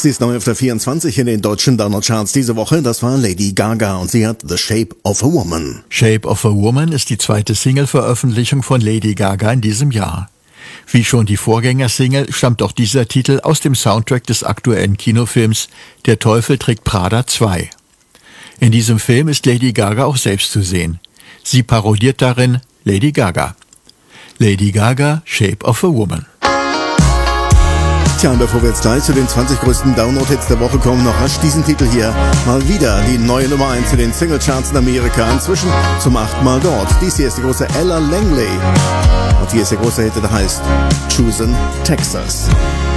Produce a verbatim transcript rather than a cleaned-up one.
Sie ist neu auf der vierundzwanzig in den deutschen Download-Charts diese Woche. Das war Lady Gaga und sie hat The Shape of a Woman. Shape of a Woman ist die zweite Single-Veröffentlichung von Lady Gaga in diesem Jahr. Wie schon die Vorgängersingle stammt auch dieser Titel aus dem Soundtrack des aktuellen Kinofilms Der Teufel trägt Prada zwei. In diesem Film ist Lady Gaga auch selbst zu sehen. Sie parodiert darin Lady Gaga. Lady Gaga, Shape of a Woman. Tja, und bevor wir jetzt gleich zu den zwanzig größten Download-Hits der Woche kommen, noch rasch diesen Titel hier. Mal wieder die neue Nummer eins in den Single-Charts in Amerika. Inzwischen zum achten Mal dort. Dies hier ist die große Ella Langley. Und hier ist der große Hit, der heißt Choosing Texas.